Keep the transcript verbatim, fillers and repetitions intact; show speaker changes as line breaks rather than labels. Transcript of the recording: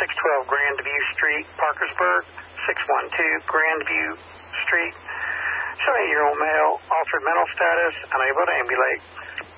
six twelve Grandview Street, Parkersburg, six one two Grandview Street. seventy-eight-year-old male, altered mental status, unable to ambulate.